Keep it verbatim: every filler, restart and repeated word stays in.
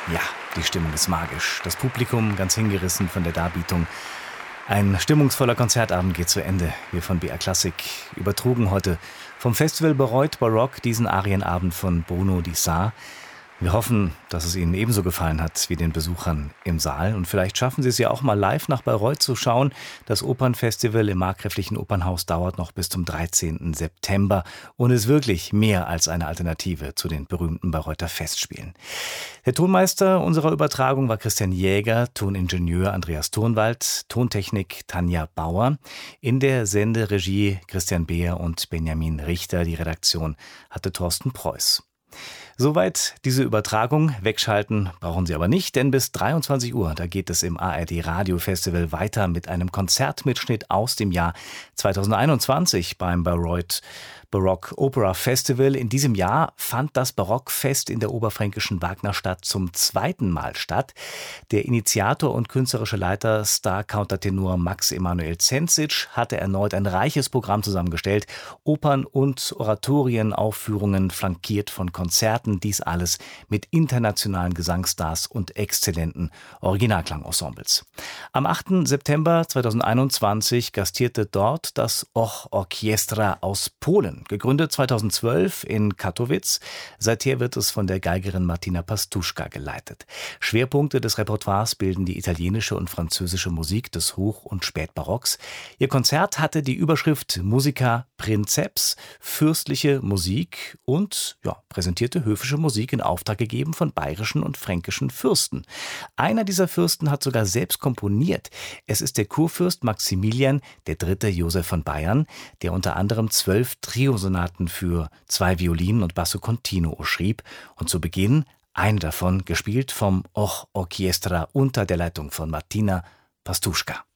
Ja, die Stimmung ist magisch. Das Publikum ganz hingerissen von der Darbietung. Ein stimmungsvoller Konzertabend geht zu Ende. Wir von B R Klassik übertrugen heute vom Festival Bayreuth Baroque diesen Arienabend von Bruno Di Sarr. Wir hoffen, dass es Ihnen ebenso gefallen hat wie den Besuchern im Saal. Und vielleicht schaffen Sie es ja auch mal live nach Bayreuth zu schauen. Das Opernfestival im Markgräflichen Opernhaus dauert noch bis zum dreizehnten September und ist wirklich mehr als eine Alternative zu den berühmten Bayreuther Festspielen. Der Tonmeister unserer Übertragung war Christian Jäger, Toningenieur Andreas Turnwald, Tontechnik Tanja Bauer, in der Senderegie Christian Beer und Benjamin Richter. Die Redaktion hatte Thorsten Preuß. Soweit diese Übertragung. Wegschalten brauchen Sie aber nicht, denn bis dreiundzwanzig Uhr, da geht es im A R D Radio Festival weiter mit einem Konzertmitschnitt aus dem Jahr zweitausendeinundzwanzig beim Bayreuth Baroque Opera Festival. In diesem Jahr fand das Barockfest in der oberfränkischen Wagnerstadt zum zweiten Mal statt. Der Initiator und künstlerische Leiter Star-Countertenor Max Emanuel Zenzic hatte erneut ein reiches Programm zusammengestellt. Opern- und Oratorienaufführungen flankiert von Konzerten. Dies alles mit internationalen Gesangsstars und exzellenten Originalklangensembles. Am achten September zweitausendeinundzwanzig gastierte dort das Och Orkiestra aus Polen. Gegründet zweitausendzwölf in Katowice. Seither wird es von der Geigerin Martina Pastuszka geleitet. Schwerpunkte des Repertoires bilden die italienische und französische Musik des Hoch- und Spätbarocks. Ihr Konzert hatte die Überschrift Musica Princeps, fürstliche Musik, und ja, präsentierte höfische Musik in Auftrag gegeben von bayerischen und fränkischen Fürsten. Einer dieser Fürsten hat sogar selbst komponiert. Es ist der Kurfürst Maximilian der Dritte Joseph von Bayern, der unter anderem zwölf Triosonaten für zwei Violinen und Basso Continuo schrieb und zu Beginn eine davon gespielt vom Och Orkiestra unter der Leitung von Martina Pastuszka.